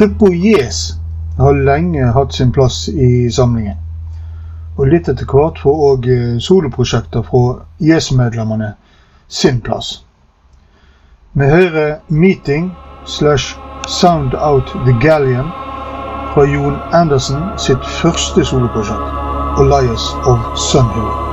Trippo Yes har lenge hatt sin plass i samlingen, og litt etter hvert får også soloprosjekter fra Yes-medlemmerne sin plass. Vi hører Meeting/Sound Out the Galleon fra Jon Anderson sitt første soloprosjekt, Elias of Sunhill.